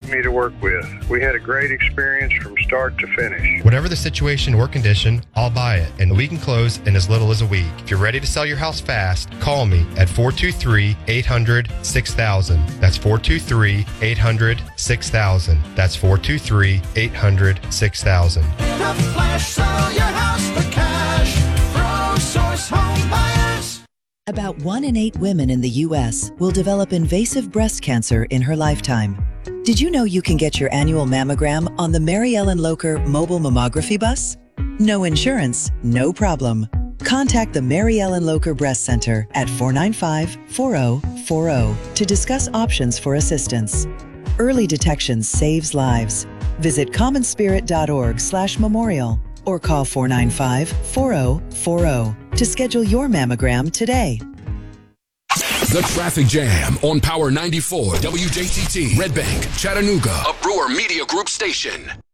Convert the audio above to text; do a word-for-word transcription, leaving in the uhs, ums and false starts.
me to work with. We had a great experience from start to finish. Whatever the situation or condition, I'll buy it, and we can close in as little as a week. If you're ready to sell your house fast, call me at four two three, eight hundred, six thousand. That's four two three, eight hundred, six thousand. That's four two three, eight hundred, six thousand. Flash, sell your house for cash. ProSource Home Buyers. About one in eight women in the U S will develop invasive breast cancer in her lifetime. Did you know you can get your annual mammogram on the Mary Ellen Locher mobile mammography bus? No insurance, no problem. Contact the Mary Ellen Locher Breast Center at four nine five, four zero four zero to discuss options for assistance. Early detection saves lives. Visit commonspirit.org slash memorial or call four nine five, four zero four zero to schedule your mammogram today. The Traffic Jam on Power ninety-four W J T T, Red Bank, Chattanooga, a Brewer Media Group station.